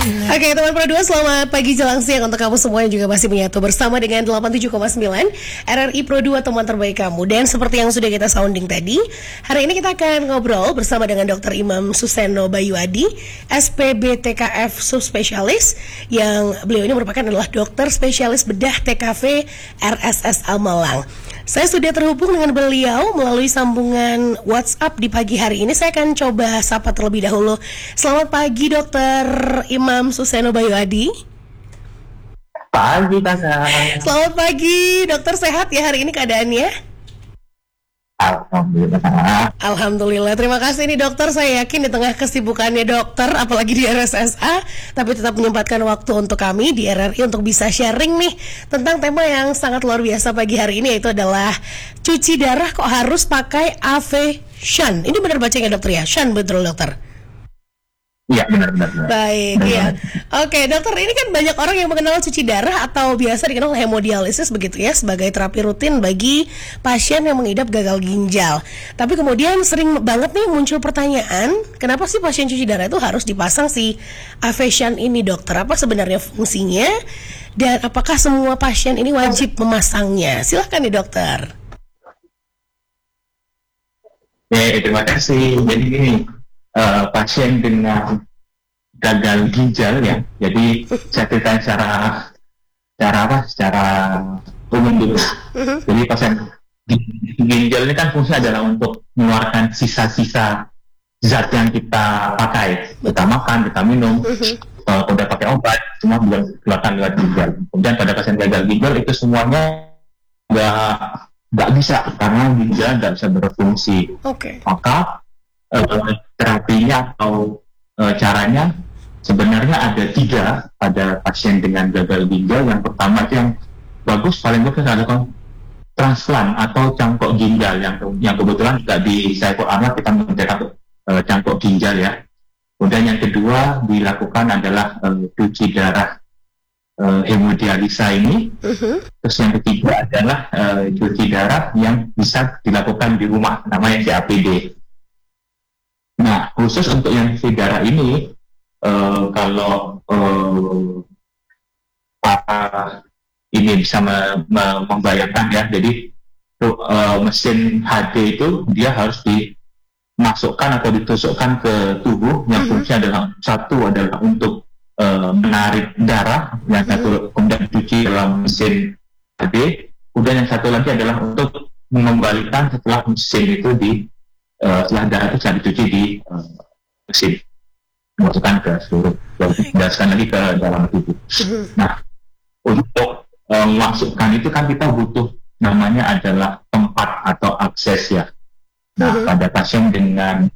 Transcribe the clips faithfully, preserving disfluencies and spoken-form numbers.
Oke teman Pro dua, selamat pagi jelang siang untuk kamu semua yang juga masih menyatu bersama dengan delapan puluh tujuh koma sembilan R R I Pro dua, teman terbaik kamu. Dan seperti yang sudah kita sounding tadi, hari ini kita akan ngobrol bersama dengan dokter Imam Suseno Bayuadi, S P B T K F subspesialis, yang beliau ini merupakan adalah dokter spesialis bedah T K V R S S A Malang. Saya sudah terhubung dengan beliau melalui sambungan WhatsApp di pagi hari ini. Saya akan coba sapa terlebih dahulu. Selamat pagi dokter Imam Suseno Bayuadi. Pagi Tasa. Selamat pagi dokter, sehat ya hari ini keadaannya? Alhamdulillah. Alhamdulillah, terima kasih nih dokter. Saya yakin di tengah kesibukannya dokter, apalagi di R S S A, tapi tetap menyempatkan waktu untuk kami di R R I untuk bisa sharing nih tentang tema yang sangat luar biasa pagi hari ini, yaitu adalah cuci darah kok harus pakai A V Shan. Ini benar bacanya dokter ya? Shan betul dokter? Iya benar-benar. Baik benar, ya. Oke dokter, ini kan banyak orang yang mengenal cuci darah atau biasa dikenal hemodialisis begitu ya, sebagai terapi rutin bagi pasien yang mengidap gagal ginjal. Tapi kemudian sering banget nih muncul pertanyaan, kenapa sih pasien cuci darah itu harus dipasang si A V Shan ini dokter? Apa sebenarnya fungsinya? Dan apakah semua pasien ini wajib memasangnya? Silahkan nih dokter. Ya, terima kasih. Jadi gini, Uh, pasien dengan gagal ginjal ya, jadi saya cerita secara secara apa? Secara umum dulu. Jadi pasien ginjal ini kan fungsinya adalah untuk mengeluarkan sisa-sisa zat yang kita pakai, kita makan, kita minum, uh, udah pakai obat, semua keluarkan lewat ginjal. Kemudian pada pasien gagal ginjal itu semuanya nggak nggak bisa karena ginjal nggak bisa berfungsi. Okay. Maka Uh, terapinya atau uh, caranya sebenarnya ada tiga pada pasien dengan gagal ginjal. Yang pertama itu yang bagus, paling bagus adalah transplant atau cangkok ginjal yang yang kebetulan juga di Saiful Anwar kita mencetak uh, cangkok ginjal ya. Kemudian yang kedua dilakukan adalah uh, cuci darah uh, hemodialisa ini. Uh-huh. Terus yang ketiga adalah uh, cuci darah yang bisa dilakukan di rumah, namanya C A P D. Nah, khusus untuk yang cuci darah ini, uh, kalau uh, uh, ini bisa me- me- membayangkan ya, jadi uh, mesin H D itu dia harus dimasukkan atau ditusukkan ke tubuh, yang fungsinya adalah satu adalah untuk uh, menarik darah, yang satu kemudian dicuci dalam mesin H D, kemudian yang satu lagi adalah untuk mengembalikan setelah mesin itu di Uh, setelah darah itu bisa dicuci di uh, mesin, masukkan ke seluruh, dasarkan lagi ke dalam tubuh. Nah, untuk uh, memasukkan itu kan kita butuh namanya adalah tempat atau akses ya. Nah, uh-huh. pada pasien dengan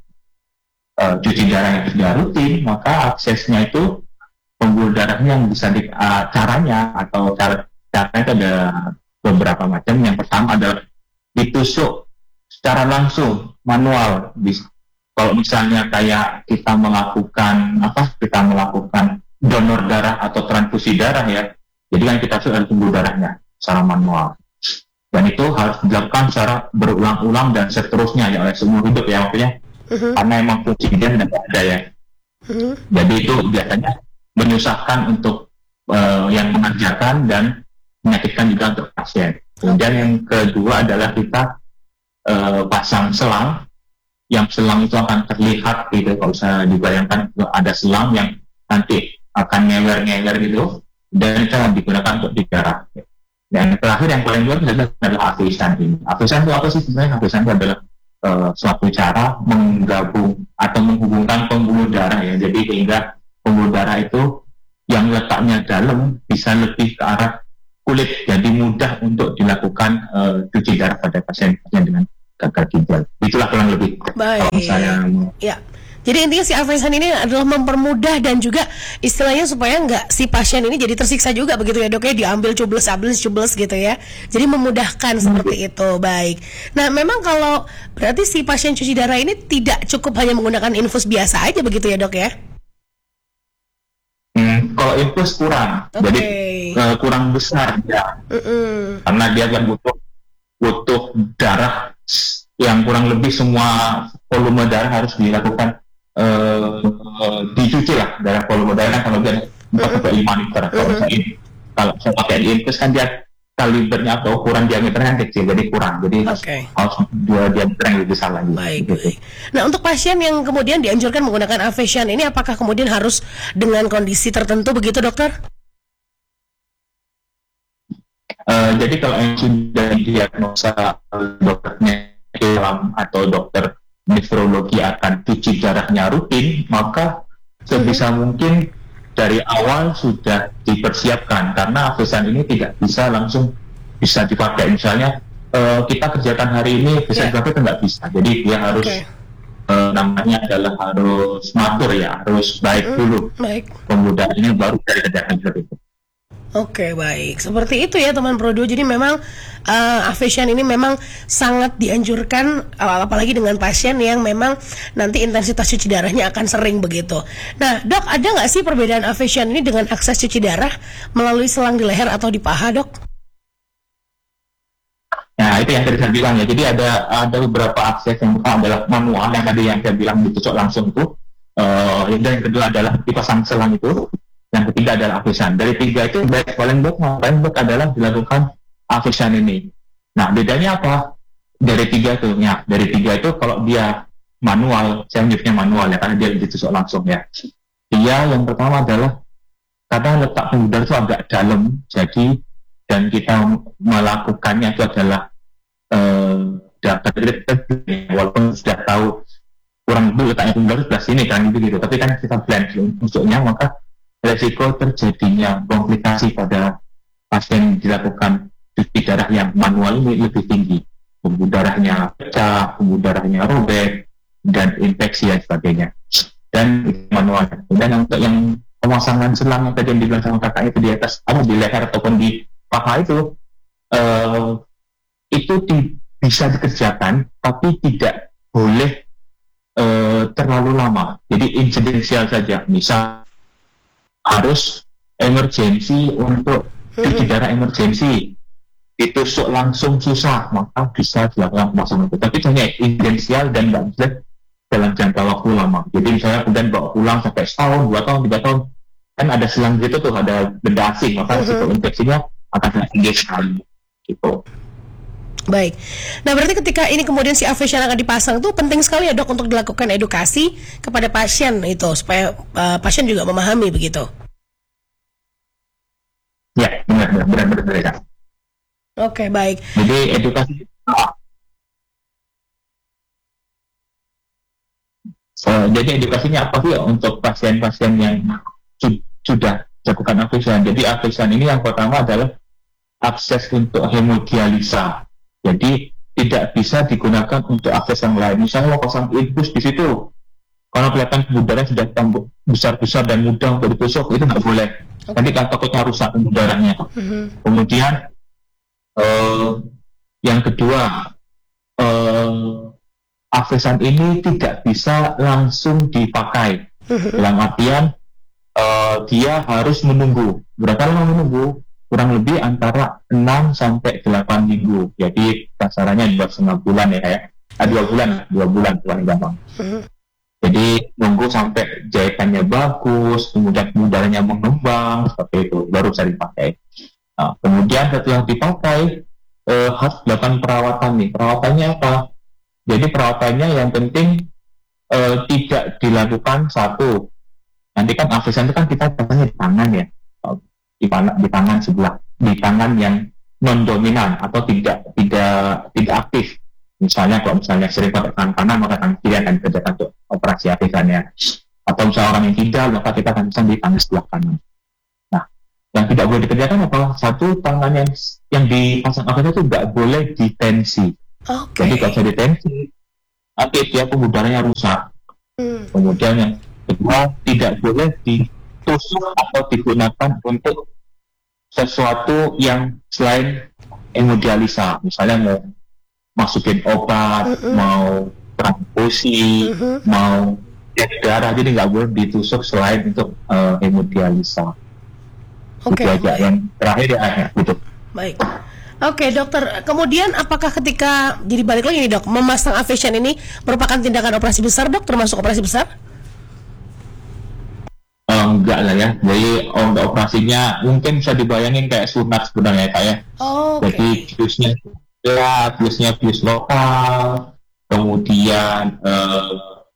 uh, cuci darah yang tidak rutin, maka aksesnya itu pembuluh darahnya yang bisa di, uh, caranya atau cara caranya itu ada beberapa macam. Yang pertama adalah ditusuk secara langsung manual. Kalau misalnya kayak kita melakukan apa kita melakukan donor darah atau transfusi darah ya, jadi kan kita sudah pembuluh darahnya secara manual, dan itu harus dilakukan secara berulang-ulang dan seterusnya ya, oleh seumur hidup ya, maksudnya uh-huh. karena emang fungsi dia tidak ada ya. uh-huh. Jadi itu biasanya menyusahkan untuk uh, yang mengerjakan dan menyakitkan juga untuk pasien. Kemudian yang kedua adalah kita Uh, pasang selang, yang selang itu akan terlihat gitu, kalau bisa dibayangkan ada selang yang nanti akan ngeler-ngeler gitu, dan itu digunakan untuk di darah. Dan terakhir yang paling luar adalah, adalah A V Shan ini. A V Shan itu apa sih sebenarnya? A V Shan itu adalah uh, suatu cara menggabung atau menghubungkan pembuluh darah ya, jadi sehingga pembuluh darah itu yang letaknya dalam bisa lebih ke arah kulit, jadi mudah untuk dilakukan uh, cuci darah pada pasien-pasien dengan gagal ginjal. Itulah kurang lebih. Baik. Kalau saya ya. Jadi intinya si A V Shan ini adalah mempermudah dan juga istilahnya supaya nggak si pasien ini jadi tersiksa juga begitu ya dok ya, diambil cubles-cubles cubles gitu ya. Jadi memudahkan hmm. seperti itu. Baik. Nah memang kalau berarti si pasien cuci darah ini tidak cukup hanya menggunakan infus biasa aja begitu ya dok ya? Hmm, kalau infus kurang, okay. jadi uh, kurang besar ya, uh-uh. karena dia kan butuh butuh darah yang kurang lebih semua volume darah harus dilakukan uh, uh, dicuci lah darah volume darahnya kalau dia empat sampai lima liter. Kalau misalnya kalau saya pakai di infus kan dia kalibernya atau ukuran diameternya kecil, jadi kurang. Jadi okay. harus dua diameter yang lebih besar lagi. Baik, gitu. Baik. Nah, untuk pasien yang kemudian dianjurkan menggunakan Avesian ini, apakah kemudian harus dengan kondisi tertentu begitu, dokter? Uh, jadi kalau yang sudah didiagnosa dokternya dalam atau dokter nefrologi akan cuci darahnya rutin, maka sebisa mm-hmm. mungkin dari awal sudah dipersiapkan, karena Avesian ini tidak bisa langsung bisa dipakai. Misalnya uh, kita kerjakan hari ini bisa yeah. dipakai, nggak bisa. Jadi dia harus okay. uh, namanya adalah harus matur ya, harus baik mm, dulu. Baik. Kemudian ini baru dari kerjakan seperti itu. Oke, baik. Seperti itu ya teman Pro dua. Jadi memang uh, Avesian ini memang sangat dianjurkan, uh, apalagi dengan pasien yang memang nanti intensitas cuci darahnya akan sering begitu. Nah, dok, ada nggak sih perbedaan Avesian ini dengan akses cuci darah melalui selang di leher atau di paha, dok? Nah, itu yang tadi saya bilang ya. Jadi ada ada beberapa akses. Yang pertama adalah manual, yang tadi yang saya bilang ditusuk langsung itu. Uh, dan yang kedua adalah dipasang selang itu. Yang ketiga adalah Avesian. Dari tiga itu baik paling baik paling baik adalah dilakukan Avesian ini. Nah, bedanya apa? Dari tiga itu, ya. Dari tiga itu kalau dia manual, saya menyebutnya manual ya, karena dia ditusuk langsung ya. Dia yang pertama adalah karena letak pembuluh itu agak dalam, jadi dan kita melakukannya itu adalah eh, dapat walaupun sudah tahu kurang lebih letaknya pembuluh sebelah sini kan gitu, tapi kan kita blend untuknya, maka resiko terjadinya komplikasi pada pasien dilakukan cuci darah yang manual ini lebih tinggi. Pembuluh darahnya pecah, pembuluh darahnya robek, dan infeksi dan sebagainya. Dan manual. Dan untuk yang pemasangan selang yang tadi yang dibilang sama kakak itu di atas, apa di leher ataupun di paha itu, uh, itu di, bisa dikerjakan, tapi tidak boleh uh, terlalu lama. Jadi insidensial saja. Misal harus emergensi untuk cuci darah emergensi, ditusuk langsung susah, maka bisa dilakukan pemasangan itu. Tapi hanya insidensial dan tidak bisa dalam jangka waktu lama. Jadi misalnya kemudian bawa pulang sampai setahun, dua tahun, tiga tahun, kan ada selang gitu tuh, ada benda asing, maka risiko infeksinya akan sangat tinggi sekali. Gitu. Baik. Nah, berarti ketika ini kemudian si Avesian akan dipasang tuh penting sekali ya, dok, untuk dilakukan edukasi kepada pasien itu supaya uh, pasien juga memahami begitu. Ya, benar benar benar benar. benar. Oke, baik. Jadi edukasi. So, jadi edukasinya apa sih untuk pasien-pasien yang su- sudah lakukan Avesian? Jadi Avesian ini yang pertama adalah akses untuk hemodialisa. Jadi tidak bisa digunakan untuk akses yang lain. Misalnya mau pasang infus di situ, kalau kelihatan pembuluh darah sudah besar-besar dan mudah untuk ditusuk, itu nggak boleh. Nanti kan takutnya rusak pembuluh darahnya. Mm-hmm. Kemudian uh, yang kedua, uh, Avesian ini tidak bisa langsung dipakai. Mm-hmm. Dalam artian uh, dia harus menunggu. Berapa lama menunggu? Kurang lebih antara enam sampai delapan minggu. Jadi kasarannya dua setengah bulan ya, ya. Ah, dua bulan, dua bulan paling gampang. Mm-hmm. Jadi nunggu sampai jahitannya bagus, kemudian pembuluh darahnya mengembang, seperti itu, baru bisa dipakai. Nah, kemudian setelah dipakai, eh, harus dilakukan perawatan nih. Perawatannya apa? Jadi perawatannya yang penting eh, tidak dilakukan satu. Nanti kan Avesian itu kan kita biasanya di tangan ya. Di, di tangan sebelah, di tangan yang non dominan atau tidak tidak tidak aktif. Misalnya kalau misalnya sering pakai tangan kanan, maka tangan kiri akan dikerjakan untuk operasi Avesian ya. Atau misalnya orang yang tidak, maka kita akan bisa di tangan sebelah kanan. Nah, yang tidak boleh dikerjakan apa? Satu, tangan yang yang dipasang Avesian itu tidak boleh ditensi. Okay. Jadi kalau saya ditensi, nanti dia pembuluh darahnya rusak. Hmm. Kemudian yang kedua, tidak boleh di tusuk atau digunakan untuk sesuatu yang selain hemodialisa, misalnya mau masukin obat, mm-hmm. mau transfusi, mm-hmm. mau cek darah, jadi nggak boleh ditusuk selain untuk uh, hemodialisa. Oke. Okay, aja. Yang terakhir ya, gitu. Baik. Oke, okay, dokter. Kemudian apakah ketika jadi balik lagi nih dok, memasang Avesian ini merupakan tindakan operasi besar dok, termasuk operasi besar? enggak lah ya. Jadi oh, untuk operasinya mungkin bisa dibayangin kayak sunat sebenarnya kayak. Oh, Jadi oke. biusnya ya, biusnya bius lokal, kemudian eh,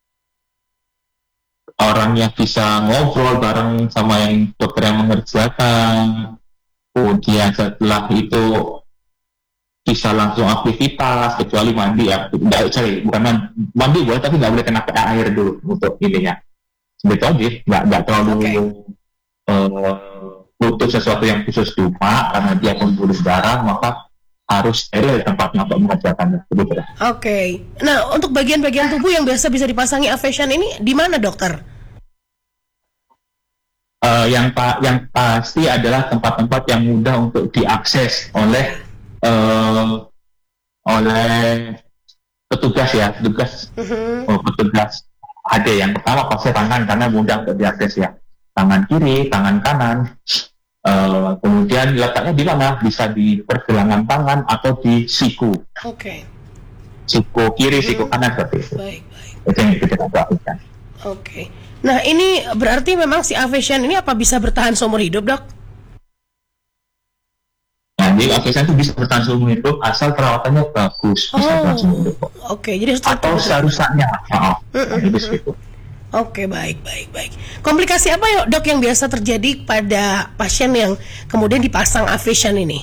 orang yang bisa ngobrol bareng sama yang dokter yang mengerjakan, kemudian setelah itu bisa langsung aktivitas kecuali mandi ya, tidak sorry bukan mandi, mandi boleh tapi nggak boleh kena air dulu untuk ininya. Betul aja, nggak nggak terlalu Oke. eh, butuh sesuatu yang khusus, cuma karena dia pembuluh darah maka harus steril tempatnya untuk mengerjakannya. Begitu ya. Oke. Nah, untuk bagian-bagian tubuh yang biasa bisa dipasangi Avation ini di mana, dokter? Eh, yang pa- yang pasti adalah tempat-tempat yang mudah untuk diakses oleh eh, oleh petugas ya, petugas Mhm. oh, petugas. Ada yang pertama pasti tangan karena mudah untuk diakses ya, tangan kiri, tangan kanan. Eh, kemudian letaknya di mana? Bisa di pergelangan tangan atau di siku, Oke. siku kiri, siku Hmm. kanan seperti itu. Baik, baik. Itu yang kita lakukan. Oke. Nah, ini berarti memang si Avation ini apa bisa bertahan seumur hidup, dok? Nah, jadi Avation itu bisa bertahan seumur hidup asal perawatannya bagus, bisa bertahan seumur hidup. Oh, oke. Jadi harus Atau serusaknya, oh, nah, itu situ. Oke, baik, baik, baik. Komplikasi apa ya, dok, yang biasa terjadi pada pasien yang kemudian dipasang Avation ini?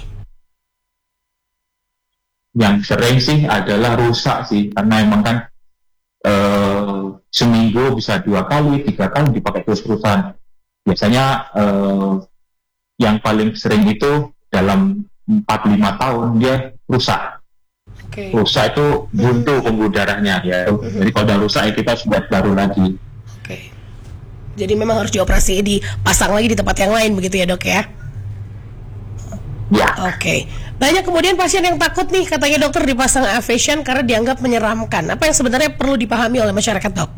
Yang sering sih adalah rusak sih, karena emang kan eh, seminggu bisa dua kali, tiga kali dipakai terus-terusan. Biasanya eh, yang paling sering itu dalam empat lima tahun dia rusak. Oke. Rusak itu buntu pembuluh darahnya ya. Jadi kalau udah rusak ya kita harus buat baru lagi. Oke. Jadi memang harus dioperasi, dipasang lagi di tempat yang lain begitu ya, dok ya? Ya. Oke. Banyak kemudian pasien yang takut nih, katanya dokter dipasang Avation karena dianggap menyeramkan. Apa yang sebenarnya perlu dipahami oleh masyarakat, dok?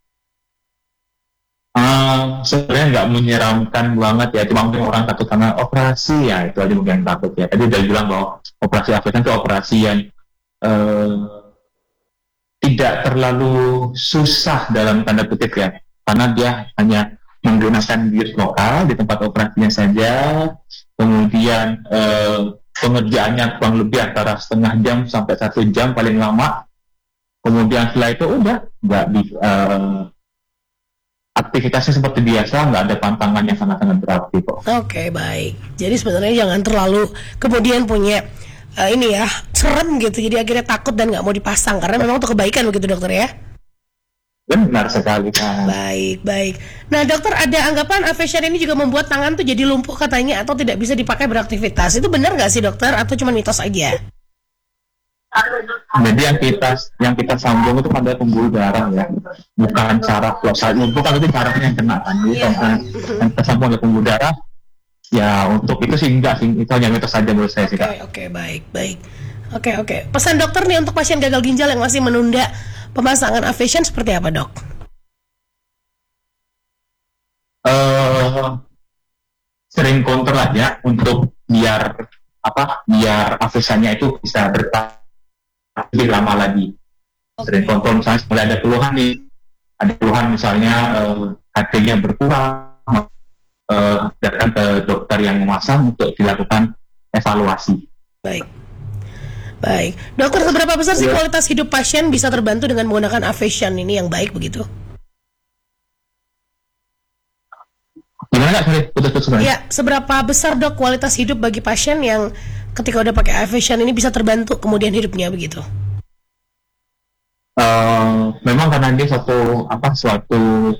Uh, sebenarnya nggak menyeramkan banget ya, cuma mungkin orang takut karena operasi ya, itu aja mungkin yang takut ya. Tadi udah bilang bahwa operasi Avation itu operasi yang uh, tidak terlalu susah dalam tanda kutip ya, karena dia hanya menggunakan bius lokal di tempat operasinya saja, kemudian uh, pengerjaannya kurang lebih antara setengah jam sampai satu jam paling lama, kemudian setelah itu udah nggak di uh, aktivitasnya seperti biasa, nggak ada tantangan yang sangat-sangat berarti kok. Oke, baik. Jadi sebenarnya jangan terlalu kemudian punya uh, ini ya, serem gitu, jadi akhirnya takut dan nggak mau dipasang karena memang untuk kebaikan begitu, dokter ya? Benar sekali kan. Baik, baik. Nah, dokter, ada anggapan Avation ini juga membuat tangan tuh jadi lumpuh katanya atau tidak bisa dipakai beraktivitas. Itu benar nggak sih, dokter, atau cuma mitos aja? Jadi yang kita yang kita sambung itu pada pembuluh darah ya, bukan saraf loh. Bukan itu sarafnya yang kena kan. Jadi kalau yang kita sambung oleh pembuluh darah, ya untuk itu sih enggak sih. Itu hanya mitos saja menurut saya sih, Oke, Kak. oke, baik, baik. Oke, oke. Pesan dokter nih untuk pasien gagal ginjal yang masih menunda pemasangan Avation seperti apa, dok? Uh, sering kontrol aja untuk biar apa? Biar Avation-nya itu bisa bertahan lebih lama lagi. Sering kontrol misalnya mulai ada keluhan nih, ada keluhan misalnya uh, H D-nya berkurang, uh, datang ke dokter yang memasang untuk dilakukan evaluasi. Baik. Baik. Dokter, seberapa besar sih kualitas hidup pasien bisa terbantu dengan menggunakan Avation ini yang baik begitu? Gimana Kak? Sorry, putus-putus sebenarnya. Ya, seberapa besar, dok, kualitas hidup bagi pasien yang ketika udah pakai Avation ini bisa terbantu kemudian hidupnya begitu? Uh, memang karena dia suatu apa suatu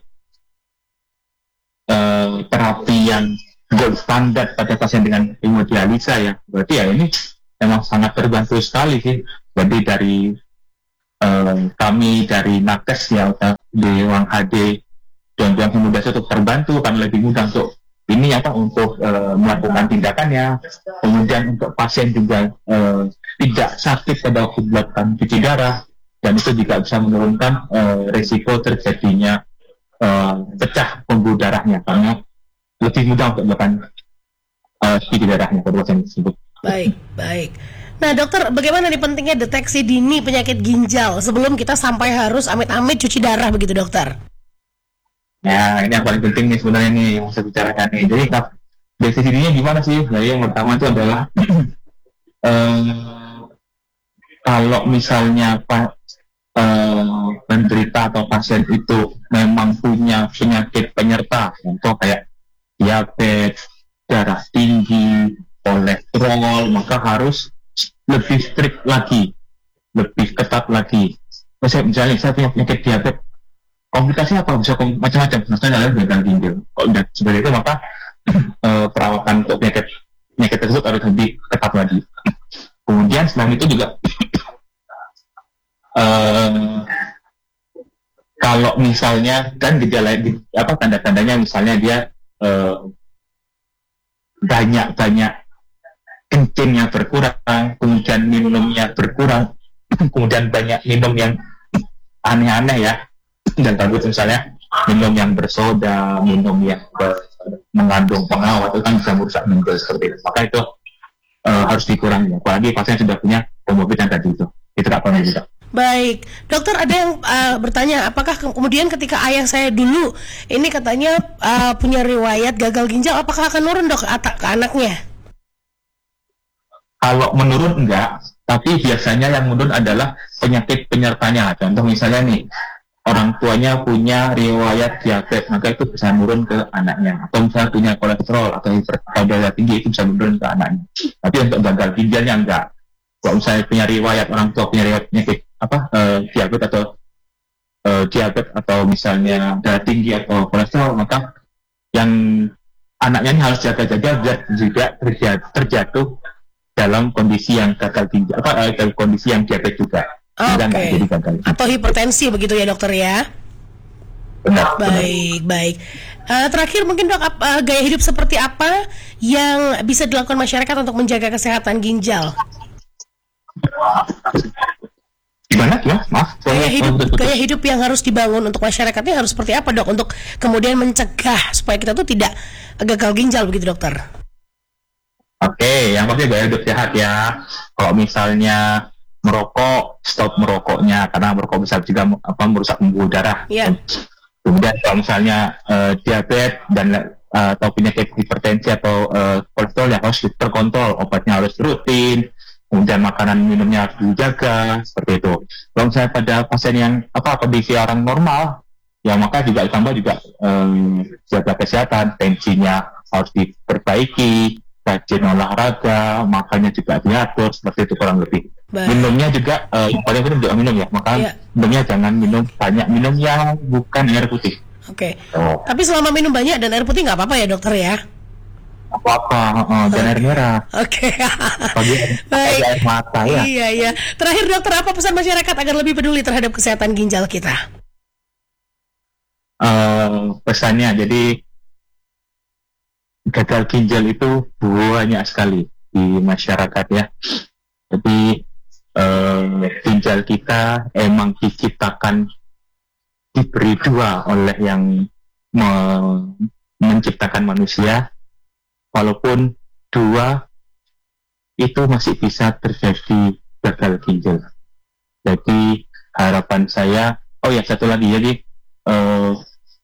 uh, terapi yang gold standar pada pasien dengan hemodialisa ya, berarti ya ini memang sangat terbantu sekali sih. Jadi dari uh, kami dari nakes ya di ruang H D dan yang hemodialisa untuk terbantu kan lebih mudah untuk ini apa untuk uh, melakukan tindakannya, kemudian untuk pasien juga uh, tidak sakit pada waktu melakukan cuci darah, dan itu juga bisa menurunkan uh, risiko terjadinya uh, pecah pembuluh darahnya karena lebih mudah untuk melakukan uh, cuci darahnya pada pasien tersebut. Baik, baik. Nah, dokter, bagaimana nih pentingnya deteksi dini penyakit ginjal sebelum kita sampai harus amit-amit cuci darah begitu, dokter? Nah, ini yang paling penting nih sebenarnya nih yang saya bicarakan nih. Jadi basic ininya gimana sih? Nah, yang pertama itu adalah eh, kalau misalnya Pak eh, penderita atau pasien itu memang punya penyakit penyerta, contoh kayak diabetes, darah tinggi, kolesterol, maka harus lebih strict lagi, lebih ketat lagi. Misalnya, misalnya saya punya penyakit diabetes, komplikasinya apa? Bisa kom- macam-macam. Misalnya adalah gagal ginjal. Kalau udah seperti itu maka eh, perawatan untuk penyakit penyakit tersebut harus lebih ketat lagi. Kemudian selain itu juga eh, kalau misalnya kan gejala di- apa tanda-tandanya misalnya dia eh, banyak-banyak kencingnya berkurang, kemudian minumnya berkurang, kemudian banyak minum yang aneh-aneh ya, dan bagus misalnya minum yang bersoda, minum yang ber- mengandung pengawet itu kan bisa merusak ginjal seperti itu. Maka itu eh, harus dikurangi. Apalagi pasien sudah punya komorbid yang tadi itu. Itu tak pernah juga. Baik, dokter ada yang uh, bertanya, apakah ke- kemudian ketika ayah saya dulu ini katanya uh, punya riwayat gagal ginjal, apakah akan nurun dok ke, atak, ke anaknya? Kalau menurun enggak, tapi biasanya yang menurun adalah penyakit penyertanya. Contoh misalnya nih, orang tuanya punya riwayat diabetes, maka itu bisa menurun ke anaknya. Atau misalnya punya kolesterol atau hipertensi tinggi, itu bisa menurun ke anaknya. Tapi untuk gagal ginjalnya enggak. Kalau misalnya punya riwayat, orang tua punya riwayat penyakit apa eh, diabetes atau eh, diabetes atau misalnya darah tinggi atau kolesterol, maka yang anaknya ini harus jaga-jaga biar juga terjatuh, terjatuh dalam kondisi yang gagal ginjal, apa eh, dalam kondisi yang diabetes juga. Oke. Nggak jadi gagal. Atau hipertensi begitu ya dokter ya? Benar, benar. Baik, baik. Uh, terakhir mungkin dok, ap- uh, gaya hidup seperti apa yang bisa dilakukan masyarakat untuk menjaga kesehatan ginjal? Gimana ya? Maaf. Gaya saya- hidup, saya- gaya hidup yang harus dibangun untuk masyarakatnya harus seperti apa dok? Untuk kemudian mencegah supaya kita tuh tidak gagal ginjal begitu dokter? Oke, yang pasti gaya hidup sehat ya. Kalau misalnya merokok, stop merokoknya karena merokok bisa juga apa merusak pembuluh darah. Iya. Kemudian kalau misalnya eh, diabetes dan eh, atau penyakit hipertensi atau eh, kolesterol yang harus terkontrol, obatnya harus rutin, kemudian makanan minumnya harus dijaga seperti itu. Kalau misalnya pada pasien yang apa kondisi orang normal, ya maka juga ditambah juga eh, jaga kesehatan, tensinya harus diperbaiki, rajin olahraga, makannya juga diatur seperti itu kurang lebih. Baik. Minumnya juga eh, yang paling penting juga minum ya, maka Iya. minumnya jangan minum banyak minum yang bukan air putih. Oke. Oh. Tapi selama minum banyak dan air putih nggak apa-apa ya dokter ya? Apa-apa, uh, dan air merah. Oke. Bagi Baik. air mata ya. Iya, iya. Terakhir dokter, apa pesan masyarakat agar lebih peduli terhadap kesehatan ginjal kita? Uh, pesannya, jadi gagal ginjal itu banyak sekali di masyarakat ya. Jadi uh, ginjal kita emang diciptakan diberi dua oleh yang me- menciptakan manusia, walaupun dua itu masih bisa terjadi gagal ginjal. Jadi harapan saya, oh ya satu lagi, jadi eh,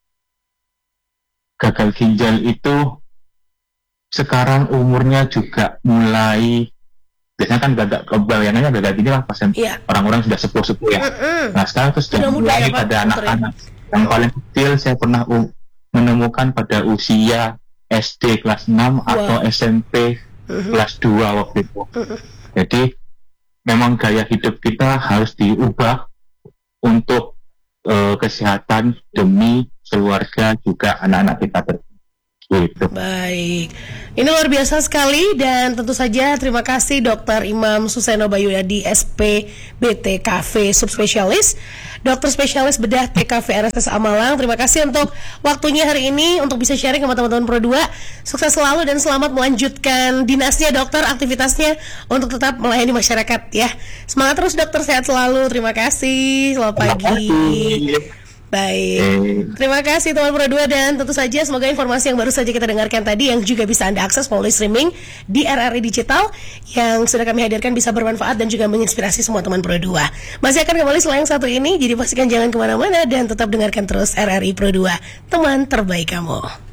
gagal ginjal itu sekarang umurnya juga mulai, biasanya kan gagal, bayangannya gagal ginjal lah pas Iya. orang-orang sudah sepuh-sepuh ya. Mm-mm. Nah sekarang itu sudah Sudah muda mulai ya, Pak, pada dokter ya? anak-anak yang paling kecil. Saya pernah u- menemukan pada usia S D kelas enam atau S M P Mhm. kelas dua waktu itu. Jadi memang gaya hidup kita harus diubah untuk eh, kesehatan demi keluarga juga anak-anak kita ter- gitu. Baik, ini luar biasa sekali dan tentu saja terima kasih dokter Imam Suseno Bayuyadi S P B T K V subspesialis, dokter spesialis bedah T K V R S S A Malang. Terima kasih untuk waktunya hari ini untuk bisa sharing sama teman-teman Pro dua. Sukses selalu dan selamat melanjutkan dinasnya dokter, aktivitasnya untuk tetap melayani masyarakat ya. Semangat terus dokter, sehat selalu. Terima kasih. Selamat Terima pagi. kasih. Baik, Eh, terima kasih teman Pro dua, dan tentu saja semoga informasi yang baru saja kita dengarkan tadi yang juga bisa Anda akses melalui streaming di R R I Digital yang sudah kami hadirkan bisa bermanfaat dan juga menginspirasi semua teman Pro dua. Masih akan kembali setelah yang satu ini, jadi pastikan jangan kemana-mana dan tetap dengarkan terus R R I Pro dua, teman terbaik kamu.